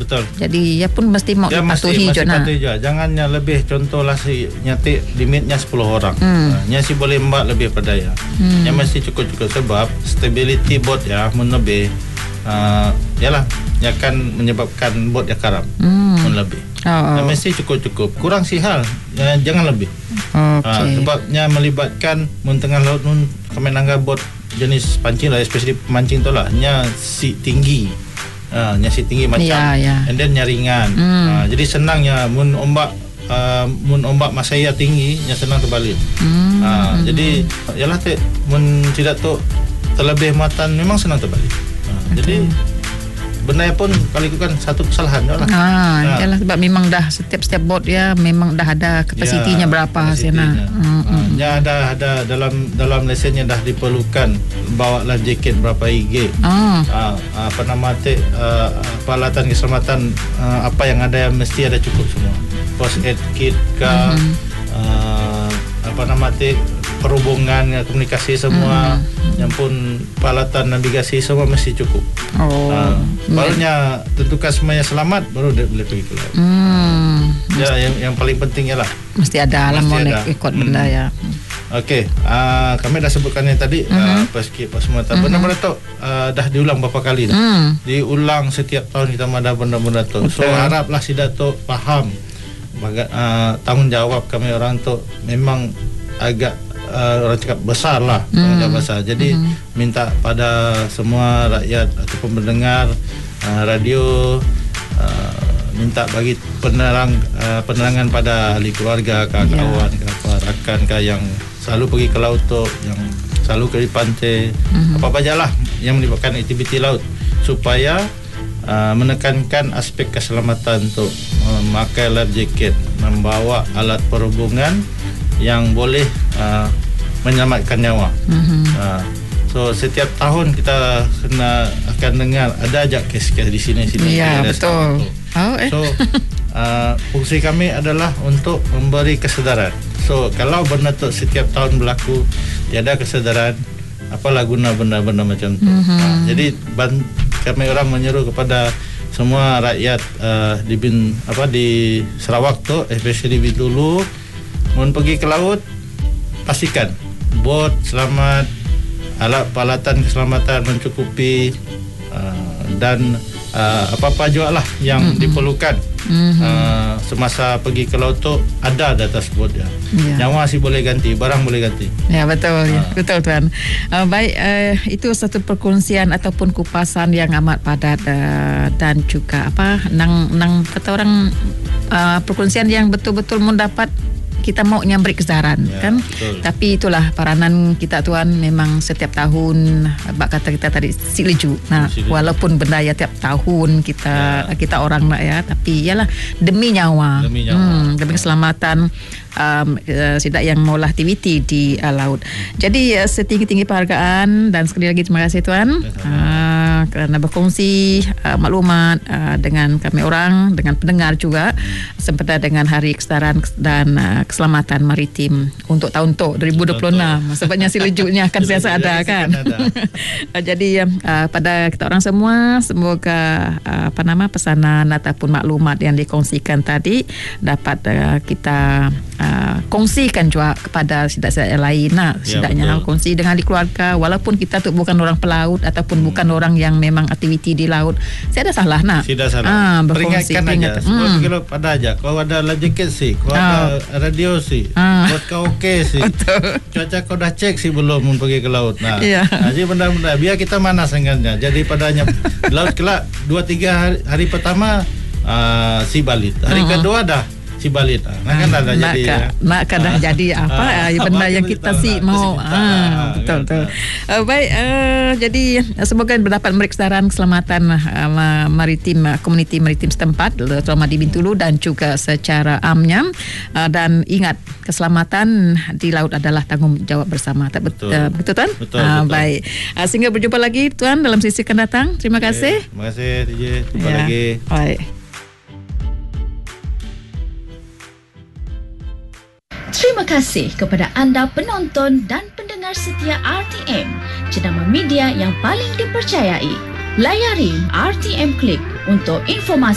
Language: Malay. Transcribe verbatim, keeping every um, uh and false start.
betul. Jadi ya pun mesti mau dia dipatuhi mesti, mesti juga. patuhi juga. Jangannya lebih, contohlah si nyati limitnya sepuluh orang. Hmm. Uh, nya si boleh mbak lebih pada ya. Hmm. Yang mesti cukup-cukup sebab stability bot ya mun lebih uh, yalah yang akan menyebabkan bot ya karam. Hmm. Mun lebih. Oh, oh. Yang mesti cukup-cukup. Kurang si hal ya, jangan lebih. Okay. Uh, sebabnya melibatkan mun tengah laut nun kemenangga bot jenis pancing lah, especially pemancing tu lah, nya si tinggi, uh, nya si tinggi macam, yeah, yeah. and then nya ringan, mm. uh, jadi senangnya mun ombak, uh, mun ombak masaya tinggi, nya senang terbalik, mm. uh, jadi, yalah te, mun tidak tu terlebih muatan memang senang terbalik, uh, okay. Jadi benda pun kali itu kan satu kesalahan je lah. Ah, nah. Yalah, sebab memang dah setiap-setiap bot ya memang dah ada kapasitinya ya, berapa hasilnya. Hmm, uh, ya ada ada dalam dalam lesennya dah diperlukan bawa life jacket berapa I G. Ah. Uh, apa nama te uh, peralatan keselamatan uh, apa yang ada yang mesti ada cukup semua. First aid kit ke hmm. uh, apa nama te perhubungan, komunikasi semua, hmm. yang pun peralatan navigasi semua mesti cukup. Oh. Uh, barunya tentukan semuanya selamat, baru dia boleh pergi ke laut. Hmm. Ya, yang yang paling penting ialah mesti ada alam molek ikut hmm. benda ya. Okey, uh, kami dah sebutkan yang tadi, uh-huh. uh, pas sikit pas semua tahu. Benda-benda tu uh, dah diulang berapa kali dah. Hmm. Diulang setiap tahun kita ada benda-benda tu. So haraplah si Datuk faham baga- uh, tanggungjawab kami orang tu memang agak Uh, orang cakap besar lah, tanggungjawab mm. besar. Jadi mm-hmm. minta pada semua rakyat ataupun pendengar uh, radio uh, minta bagi penerang uh, penerangan pada ahli keluarga, kawan-kawan, yeah. ke rakan ke yang selalu pergi ke laut tu, yang selalu ke pantai, mm-hmm. apa-apa jalah yang melibatkan aktiviti laut, supaya uh, menekankan aspek keselamatan tu, memakai life jacket, membawa alat perhubungan yang boleh uh, menyelamatkan nyawa. Mm-hmm. Uh, so setiap tahun kita kena akan dengar ada aja kes-kes di sini-sini. Ya, betul. Oh, eh. So uh, fungsi kami adalah untuk memberi kesedaran. So kalau benda tu setiap tahun berlaku tiada kesedaran, apalah guna benda-benda macam tu. Mm-hmm. Uh, jadi ban- kami orang menyeru kepada semua rakyat uh, di bin, apa di Sarawak tu, especially di dulu, mun pergi ke laut, pastikan bot selamat, alat peralatan keselamatan mencukupi, uh, dan uh, apa-apa juga lah yang mm-hmm. diperlukan mm-hmm. uh, semasa pergi ke laut tu ada di atas bot ya. Yeah. Nyawa sih boleh ganti, barang boleh ganti. Ya, betul, uh. ya, betul tuan. Uh, baik, uh, itu satu perkongsian ataupun kupasan yang amat padat uh, dan juga apa nang nang kata orang uh, perkongsian yang betul-betul mendapat kita mau nyambrik kesedaran, ya, kan betul. Tapi itulah peranan kita tuan, memang setiap tahun bak kata kita tadi siliju. Nah, siliju. Walaupun benda ya tiap tahun kita ya. kita orang nak ya, tapi ialah demi nyawa, demi nyawa, hmm, demi keselamatan um, uh, sidak yang maulah aktiviti di uh, laut. Jadi uh, setinggi-tinggi penghargaan dan sekali lagi terima kasih tuan uh, kerana berkongsi uh, maklumat uh, dengan kami orang, dengan pendengar juga sempena dengan Hari Kesedaran dan uh, Keselamatan Maritim untuk tahun tu dua ribu dua puluh enam. Sebabnya silejuknya akan biasa ada kan. Jadi uh, pada kita orang semua, semoga uh, apa nama pesanan ataupun maklumat yang dikongsikan tadi dapat uh, kita uh, kongsikan juga kepada sidak-sidak yang lain. Nah, ya, sidaknya betul. Kongsi dengan di keluarga, walaupun kita tu bukan orang pelaut ataupun hmm. bukan orang yang memang aktiviti di laut. Saya ada salah nak. Tidak salah. Ah, peringatkan aja. Hmm. Kalau pada aja, kalau ada life jacket sih, kalau oh. ada radio sih, ah. buat kau okey sih. Betul. Cuaca kau dah cek sih belum mau pergi ke laut. Nah, yeah. nah jadi benda-benda biar kita manas dengannya. Jadi padanya laut kelak dua tiga hari, hari pertama uh, si balit. Hari uh-huh. kedua dah si balit. Nah, kan ada nak jadi ka, ya. Nak kan dah jadi apa ah, ya, benda yang kita si mau. Ah, ah, betul betul. Uh, baik uh, jadi semoga mendapat kesedaran keselamatan uh, maritim uh, komuniti maritim setempat terutama di Bintulu dan juga secara amnya, uh, dan ingat keselamatan di laut adalah tanggungjawab bersama. Tak betul, uh, betul tuan? Betul, uh, betul. Baik. Uh, sehingga berjumpa lagi tuan dalam sesi akan datang. Terima kasih. Okay, terima kasih D J. Jumpa ya. lagi. Baik. Terima kasih kepada anda penonton dan pendengar setia R T M, jenama media yang paling dipercayai. Layari R T M Klik untuk informasi